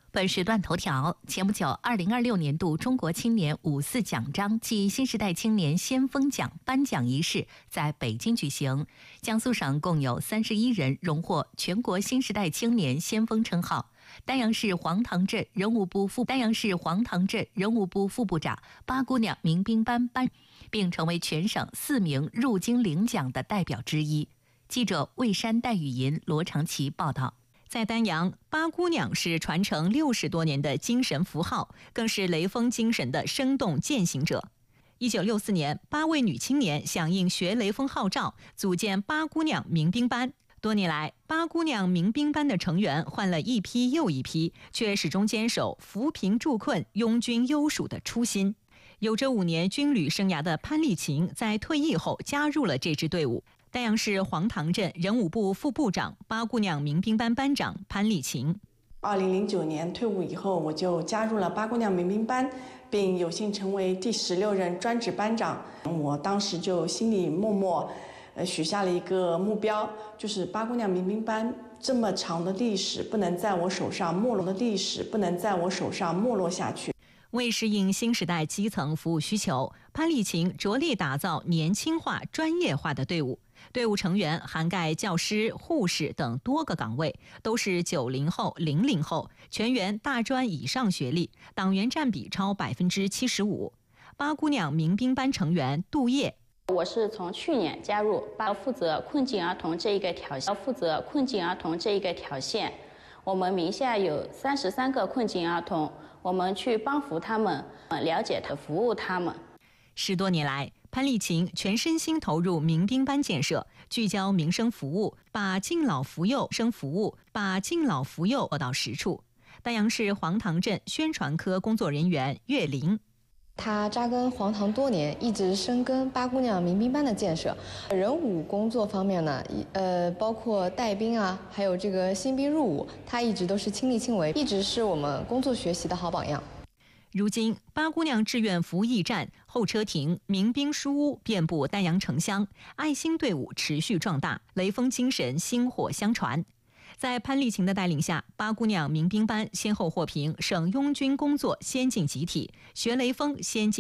本时段头条：前不久，2026年度中国青年5·4奖章暨新时代青年先锋奖颁奖仪式在北京举行。江苏省共有31人荣获全国新时代青年先锋称号。丹阳市黄塘镇人武部副部长八姑娘民兵班并成为全省4名入京领奖的代表之一。记者蔚山戴雨银、罗长奇报道。 在丹阳，八姑娘是传承60多年的精神符号，更是雷锋精神的生动践行者。1964年，8位女青年响应学雷锋号召，组建八姑娘民兵班。多年来，八姑娘民兵班的成员换了一批又一批，却始终坚守扶贫助困、拥军优属的初心。有着5年军旅生涯的潘丽琴，在退役后加入了这支队伍。丹阳市黄塘镇人武部副部长、八姑娘民兵班班长潘丽琴。 2009年退伍以后，我就加入了八姑娘民兵班，并有幸成为第16任专职班长。我当时就心里默默许下了一个目标，就是八姑娘民兵班这么长的历史不能在我手上没落下去。 为适应新时代基层服务需求，潘丽琴着力打造年轻化、专业化的队伍。队伍成员涵盖教师、护士等多个岗位，都是90后、00后，全员大专以上学历，党员占比超75%。八姑娘民兵班成员杜叶。 我是从去年加入，负责困境儿童这一个条线。我们名下有33个困境儿童，我们去帮扶他们，了解和服务他们。 10多年来，潘丽琴全身心投入民兵班建设，聚焦民生服务，把敬老扶幼落到实处。丹阳市黄塘镇宣传科工作人员岳林。 他扎根黄塘多年，一直深耕八姑娘民兵班的建设。人武工作方面呢，包括带兵啊，还有这个新兵入伍，他一直都是亲力亲为，一直是我们工作学习的好榜样。 如今，八姑娘志愿服务驿站、候车亭、民兵书屋遍布丹阳城乡，爱心队伍持续壮大，雷锋精神薪火相传。在潘丽琴的带领下，八姑娘民兵班先后获评省拥军工作先进集体、学雷锋先进